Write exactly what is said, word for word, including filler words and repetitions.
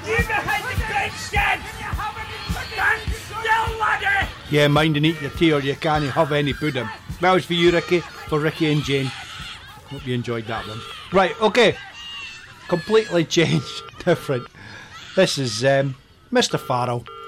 You behind the great shed! Stand still, laddie! Yeah, mind and eat your tea or you can't have any pudding. That was for you, Ricky, for Ricky and Jane. Hope you enjoyed that one. Right, okay. Completely changed, different. This is um, Mister Farrell.